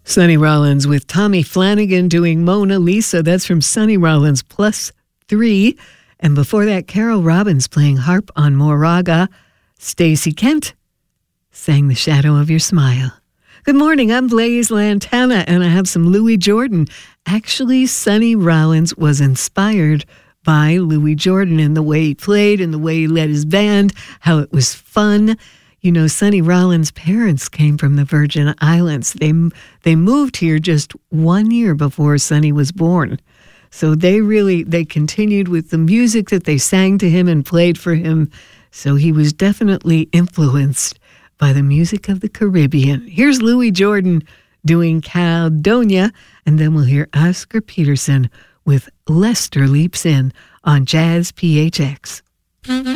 Sonny Rollins with Tommy Flanagan doing Mona Lisa. That's from Sonny Rollins +3. And before that, Carol Robbins playing harp on Moraga. Stacey Kent sang The Shadow of Your Smile. Good morning, I'm Blaze Lantana, and I have some Louis Jordan. Actually, Sonny Rollins was inspired by Louis Jordan in the way he played and the way he led his band, how it was fun. You know, Sonny Rollins' parents came from the Virgin Islands. They moved here just 1 year before Sonny was born. So they continued with the music that they sang to him and played for him. So he was definitely influenced by the music of the Caribbean. Here's Louis Jordan doing Caledonia, and then we'll hear Oscar Peterson with Lester Leaps In on Jazz PHX.